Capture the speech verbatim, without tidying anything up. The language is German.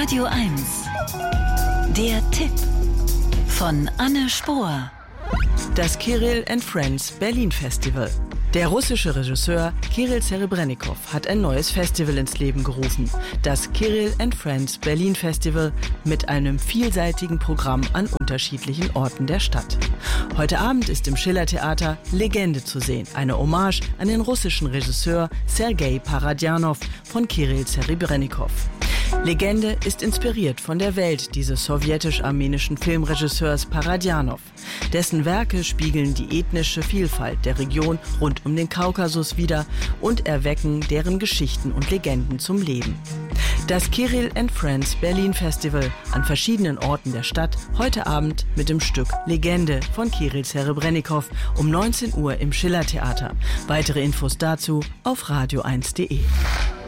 Radio eins. Der Tipp von Anne Spohr. Das Kirill and Friends Berlin Festival. Der russische Regisseur Kirill Serebrennikov hat ein neues Festival ins Leben gerufen. Das Kirill and Friends Berlin Festival mit einem vielseitigen Programm an unterschiedlichen Orten der Stadt. Heute Abend ist im Schiller-Theater Legende zu sehen, eine Hommage an den russischen Regisseur Sergei Paradjanov von Kirill Serebrennikov. Legende ist inspiriert von der Welt dieses sowjetisch-armenischen Filmregisseurs Paradjanov. Dessen Werke spiegeln die ethnische Vielfalt der Region rund um den Kaukasus wider und erwecken deren Geschichten und Legenden zum Leben. Das Kirill and Friends Berlin Festival an verschiedenen Orten der Stadt, heute Abend mit dem Stück Legende von Kirill Serebrennikov um neunzehn Uhr im Schiller-Theater. Weitere Infos dazu auf radio eins punkt de.